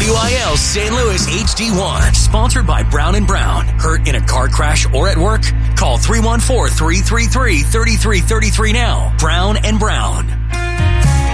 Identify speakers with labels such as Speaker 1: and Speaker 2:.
Speaker 1: WIL St. Louis HD1. Sponsored by Brown & Brown. Hurt in a car crash or at work? Call 314-333-3333 now. Brown & Brown.